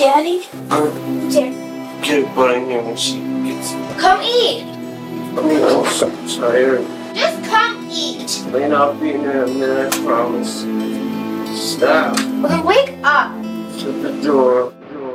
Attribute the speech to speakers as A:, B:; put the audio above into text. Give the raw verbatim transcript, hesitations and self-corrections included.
A: Daddy?
B: Um,
A: Dad.
B: get a butt in here when she gets.
A: Come eat.
B: I'm so tired.
A: Just come eat.
B: Lane, I'll be in there in a minute, I promise. Stop.
A: Well, then wake up.
B: Shut the door.